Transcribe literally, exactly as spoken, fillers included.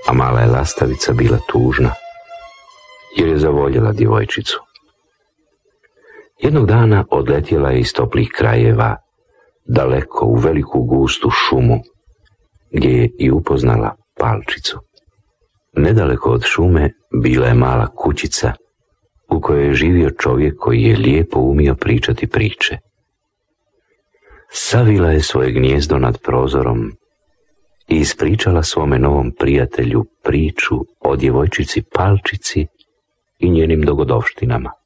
a mala je lastavica bila tužna, jer je zavoljela djevojčicu. Jednog dana odletjela je iz toplih krajeva, daleko u veliku gustu šumu, gdje je i upoznala Palčicu. Nedaleko od šume bila je mala kućica u kojoj je živio čovjek koji je lijepo umio pričati priče. Savila je svoje gnijezdo nad prozorom i ispričala svome novom prijatelju priču o djevojčici Palčici i njenim dogodovštinama.